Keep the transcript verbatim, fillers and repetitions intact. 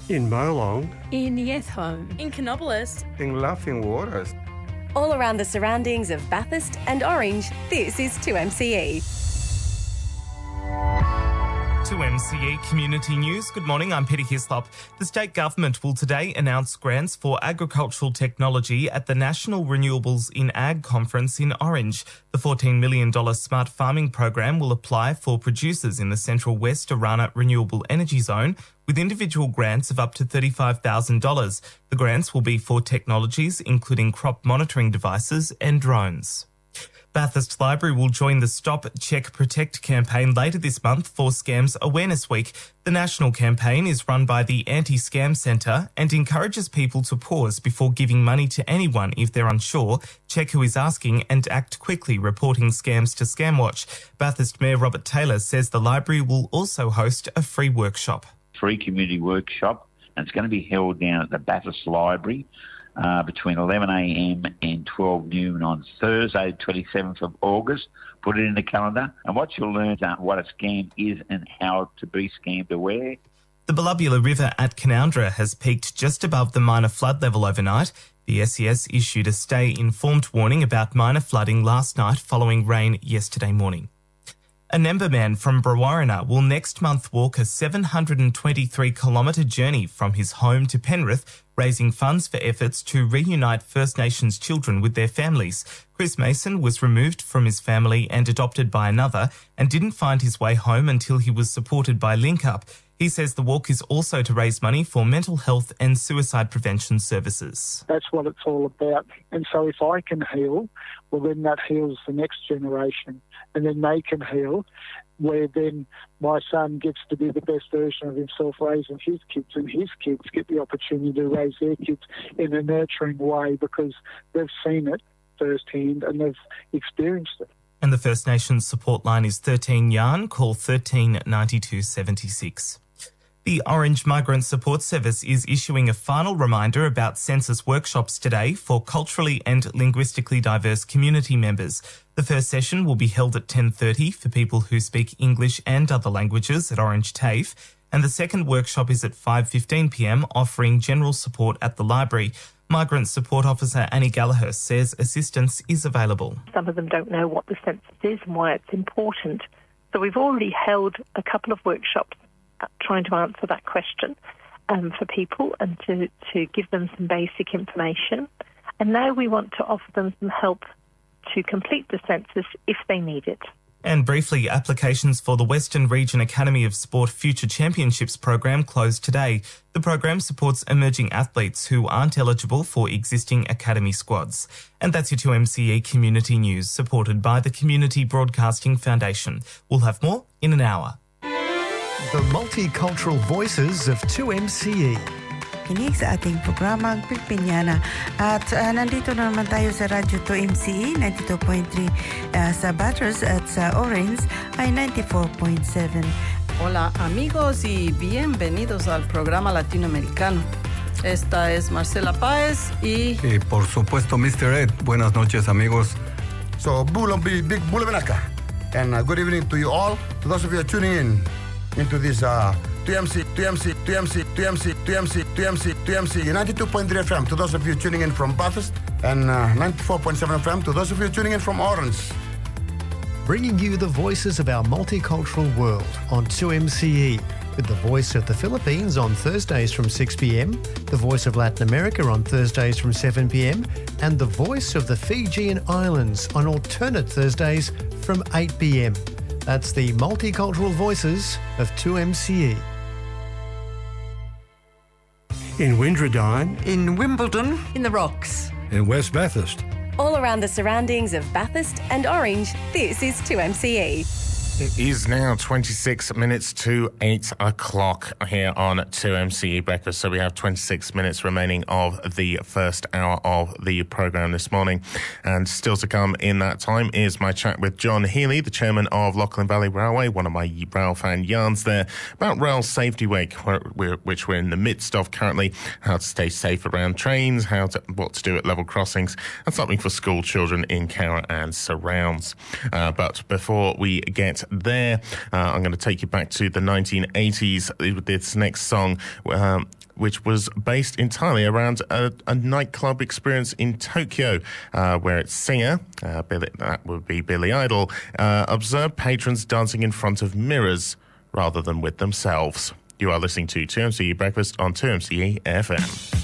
In Molong. In Yethome. In Canobolas. In Laughing Waters. All around the surroundings of Bathurst and Orange, this is two M C E. two M C E Community News. Good morning, I'm Peter Hislop. The state government will today announce grants for agricultural technology at the National Renewables in Ag Conference in Orange. The fourteen million dollars Smart Farming program will apply for producers in the Central West Orana Renewable Energy Zone with individual grants of up to thirty-five thousand dollars. The grants will be for technologies including crop monitoring devices and drones. Bathurst Library will join the Stop, Check, Protect campaign later this month for Scams Awareness Week. The national campaign is run by the Anti-Scam Centre and encourages people to pause before giving money to anyone if they're unsure, check who is asking and act quickly, reporting scams to Scamwatch. Bathurst Mayor Robert Taylor says the library will also host a free workshop. Free community workshop, and it's going to be held down at the Bathurst Library Uh, between eleven a m and twelve noon on Thursday, twenty-seventh of August. Put it in the calendar. And what you'll learn is what a scam is and how to be scammed aware. The Ballabula River at Canowindra has peaked just above the minor flood level overnight. The S E S issued a stay-informed warning about minor flooding last night following rain yesterday morning. A Nemba man from Brewarrina will next month walk a seven hundred twenty-three kilometre journey from his home to Penrith, raising funds for efforts to reunite First Nations children with their families. Chris Mason was removed from his family and adopted by another and didn't find his way home until he was supported by Link Up. He says the walk is also to raise money for mental health and suicide prevention services. That's what it's all about. And so if I can heal, well, then that heals the next generation. And then they can heal, where then my son gets to be the best version of himself raising his kids, and his kids get the opportunity to raise their kids in a nurturing way because they've seen it firsthand and they've experienced it. And the First Nations support line is thirteen yarn. Call thirteen ninety-two seventy-six. The Orange Migrant Support Service is issuing a final reminder about census workshops today for culturally and linguistically diverse community members. The first session will be held at ten thirty for people who speak English and other languages at Orange TAFE, and the second workshop is at five fifteen p m offering general support at the library. Migrant Support Officer Annie Gallagher says assistance is available. Some of them don't know what the census is and why it's important. So we've already held a couple of workshops trying to answer that question um, for people and to, to give them some basic information. And now we want to offer them some help to complete the census if they need it. And briefly, applications for the Western Region Academy of Sport Future Championships program closed today. The program supports emerging athletes who aren't eligible for existing academy squads. And that's your two M C E Community News, supported by the Community Broadcasting Foundation. We'll have more in an hour. The multicultural voices of two M C E. Kinig sa ating programang Pilpinyana. At uh, nandito na naman tayo sa Radyo two M C E, ninety-two point three uh, sa Bathurst at sa Orange ay ninety-four point seven. Hola amigos y bienvenidos al programa latinoamericano. Esta es Marcela Páez y... Y por supuesto mister Ed. Buenas noches amigos. So, Bulo, big Bulo Benaka. And uh, good evening to you all. To those of you tuning in into this uh, two M C, two M C, two M C, two M C, two M C, two M C, two M C, ninety-two point three F M to those of you tuning in from Bathurst, and uh, ninety-four point seven F M to those of you tuning in from Orange. Bringing you the voices of our multicultural world on two M C E, with the voice of the Philippines on Thursdays from six p m, the voice of Latin America on Thursdays from seven p m, and the voice of the Fijian Islands on alternate Thursdays from eight p m. That's the multicultural voices of two M C E. In Windradine. In Wimbledon. In the Rocks. In West Bathurst. All around the surroundings of Bathurst and Orange, this is two M C E. It is now twenty-six minutes to eight o'clock here on two M C E Breakfast. So we have twenty-six minutes remaining of the first hour of the programme this morning. And still to come in that time is my chat with John Healy, the chairman of Lachlan Valley Railway, one of my rail fan yarns there, about Rail Safety Week, which we're in the midst of currently, how to stay safe around trains, how to, what to do at level crossings, and something for school children in Cowra and surrounds. Uh, but before we get there. Uh, I'm going to take you back to the nineteen eighties with this next song, um, which was based entirely around a, a nightclub experience in Tokyo, uh, where its singer, uh, Billy, that would be Billy Idol, uh, observed patrons dancing in front of mirrors rather than with themselves. You are listening to two M C E Breakfast on two M C E F M.